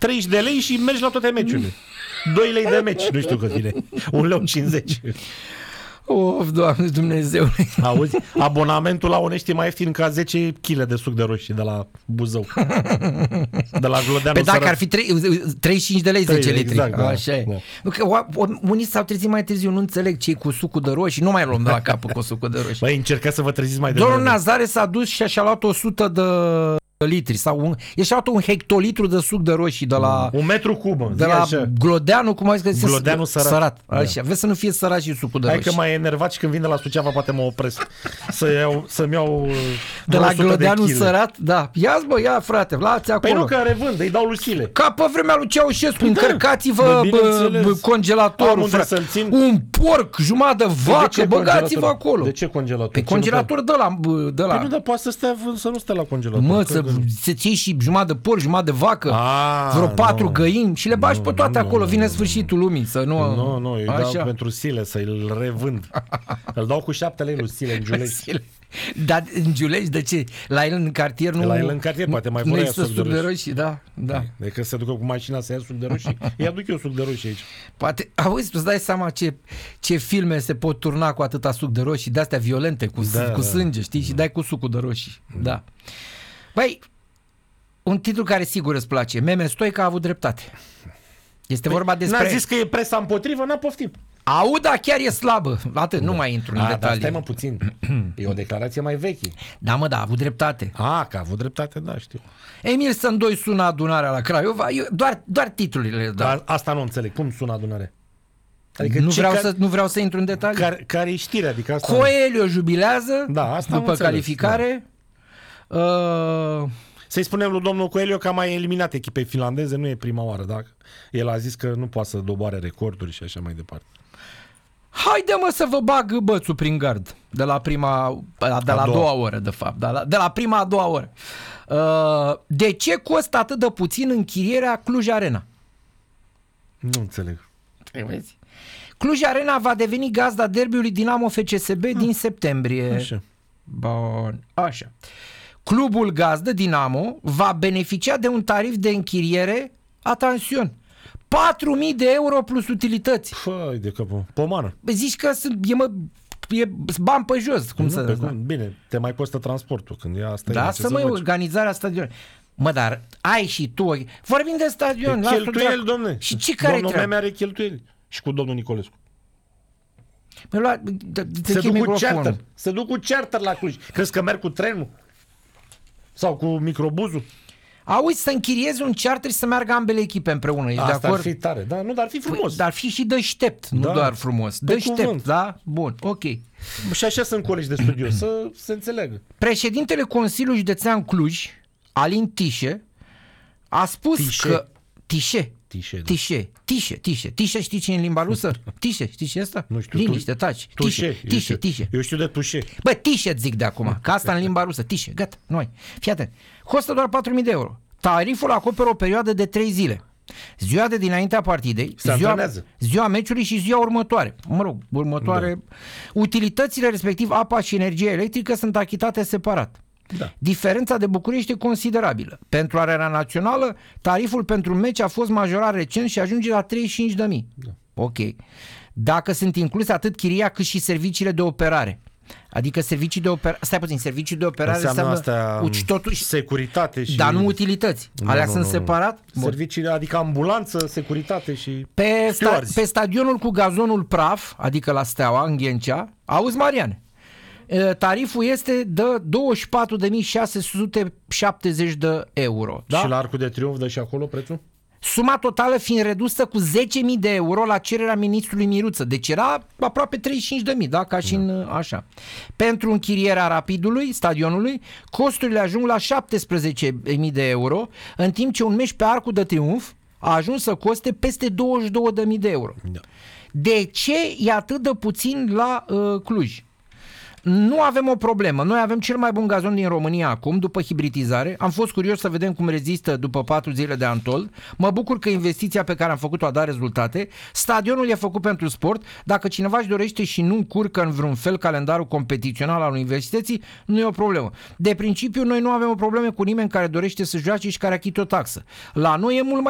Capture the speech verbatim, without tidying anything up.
treizeci de lei și mergi la toate meciurile. doi lei de meci, nu știu cât vine. un leu cincizeci. Of, Doamne Dumnezeule. Auzi? Abonamentul la Onești e mai ieftin ca zece kilograme de suc de roșii de la Buzău. De la Glodeanu. Pe dacă sărat. ar fi treizeci și cinci de lei zece litri. Exact, da, așa e. da. Că, o, o, unii s-au trezit mai târziu, nu înțeleg ce cu sucul de roșii, nu mai luăm de la capul cu sucul de roșii. Băi, încercați să vă treziți mai devreme. Domnul Nazare s-a dus și și-a luat o sută de litri sau un, e și-a luat un hectolitru de suc de roșii de la un metru cub, de la așa. Glodeanu, cum ai zis că Glodeanu sărat. sărat. Da. Așa. Vezi să nu fie sărat și sucul de Hai roșii. că mai e enervat și când vin de la Suceava poate mă opresc să iau, să-mi iau de la Glodeanu de sărat, da. Ia-ți bă, ia frate, luați acolo. Păi nu că revând, îi dau Lucile. Ca pe vremea lui Ceaușescu, Păi încărcați-vă da, bă, bă, congelatorul, frate. Un porc, jumătate de vacă, băgați-vă acolo. De ce congelator? Pe congelator de la, de la... Păi nu, dar poate să stea, să nu stea la congelator. Mă, să, să-ți iei și jumătate de porc, jumătate de vacă, A, vreo patru no. găini și le bagi no, pe toate no, acolo. no, Vine no, sfârșitul lumii, să nu... Nu, nu, eu Așa. dau pentru sile, să-l revând. Îl dau cu șapte lei lui Sile în Giulești. Dar în Giulești, de ce? La el în cartier nu... La el în cartier poate mai vor nu ia există suc suc de de roșii. roșii, da, da. Decât să ducă cu mașina să ia suc de roșii. Ia duc eu suc de roșii aici. Poate, auzi, îți dai seama ce, ce filme se pot turna cu atâta suc de roșii, de-astea violente, cu, Da, cu da. sânge, știi? Și dai cu sucul de roșii, da. Băi, un titlu care sigur îți place. Meme Stoica a avut dreptate. Este Păi, vorba despre... N-a zis că e presa împotrivă, n-a poftim. Auda chiar e slabă. Atât, Da. nu mai intru în A, dar detalii. stai mă puțin. E o declarație mai veche. Da, mă, da, a avut dreptate. A, că a avut dreptate, da, știu. Emil Sândoi sună adunarea la Craiova, eu, doar, doar titlurile, da. Dar asta nu înțeleg. Cum sună adunarea? Adică nu, ce vreau care, să, nu vreau să intru în detalii. care, care e știrea? Adică asta Coelho jubilează Da, asta am după înțeles, calificare. Da. Uh, Să-i spunem lui domnul Coelho că a mai eliminat echipei finlandeze, nu e prima oară, da? El a zis că nu poate să doboare recorduri și așa mai departe. haide mă să vă bag bățul prin gard de la prima, de la a doua. doua oră de fapt, de la, de la prima a doua oră. Uh, de ce costă atât de puțin închirierea Cluj Arena? Nu înțeleg. Vezi? Cluj Arena va deveni gazda derbiului Dinamo F C S B hmm. din septembrie. Așa. Bun, așa. Clubul gazdă Dinamo va beneficia de un tarif de închiriere, atențion, patru mii de euro plus utilități. Păi de capul. Pomană. Zici că sunt, e, mă, e bani pe jos, cum Nu, să... pe Da, cum? Bine, te mai costă transportul când e asta. da e, să mă, organizarea stadionului. Mă, dar ai și tu, vorbim de stadion. De cheltuieli, domne. Și ce care Domnul treabă? Meme are cheltuieli. Și cu domnul Nicolescu. Mă lua, de, de Se duc cu microfonul. charter. Se duc cu charter la Cluj. Crezi că merg cu trenul? Sau cu microbuzul? Auzi, să închiriezi un charter și să meargă ambele echipe împreună. Ești de Asta ar acord? fi tare. Da, nu, dar ar fi frumos. Păi, dar ar fi și deștept, nu Da. doar frumos. Pe Deștept, cuvânt. da? Bun, ok. Și așa sunt colegi de studiu, să se înțeleagă. Președintele Consiliului Județean Cluj, Alin Tișe, a spus Tișe. că... Tișe. Tișe, da. Tișe, tișe, tișe. Tișe știi ce e în limba rusă? Tișe, știi ce e asta? Nu știu. Liniște, taci. Tușe. Tișe, tișe, tișe. Eu știu de tușe. Bă, tișe zic de acum, că asta în limba rusă. Tișe, gata, noi. Fii atent. Costă doar patru mii de euro. Tariful acoperă o perioadă de trei zile. Ziua de dinaintea partidei, Se ziua, antrenează. ziua meciului și ziua următoare. Mă rog, următoare. Da. Utilitățile, respectiv apa și energie electrică, sunt achitate separat. Da. Diferența de bucurie este considerabilă. Pentru Arena Națională, tariful pentru meci a fost majorat recent și ajunge la treizeci și cinci de mii. Da. Ok. Dacă sunt incluse atât chiria cât și serviciile de operare. Adică servicii de operare, stai puțin, servicii de operare Înseamnă înseamnă astea, uci, totuși, securitate și... dar nu utilități. Alea nu, sunt nu, nu. separat? Bun. Servicii, adică ambulanță, securitate și... Pe, sta, stewardzi. pe stadionul cu gazonul praf, adică la Steaua, în Ghencea, auzi, Mariane, tariful este de douăzeci și patru de mii șase sute șaptezeci de euro. Da? Și la Arcul de Triunf dă și acolo prețul? Suma totală fiind redusă cu zece mii de euro la cererea ministrului Miruță. Deci era aproape treizeci și cinci de mii, da? Ca și în așa. Pentru închirierea Rapidului, stadionului, costurile ajung la șaptesprezece mii de euro, în timp ce un meci pe Arcul de Triunf a ajuns să coste peste douăzeci și două de mii de euro. Da. De ce e atât de puțin la uh, Cluj? Nu avem o problemă. Noi avem cel mai bun gazon din România acum, după hibridizare. Am fost curios să vedem cum rezistă după patru zile de Antol. Mă bucur că investiția pe care am făcut-o a dat rezultate. Stadionul e făcut pentru sport. Dacă cineva își dorește și nu încurcă în vreun fel calendarul competițional al universității, nu e o problemă. De principiu, noi nu avem o problemă cu nimeni care dorește să joace și care achită o taxă. La noi e mult mai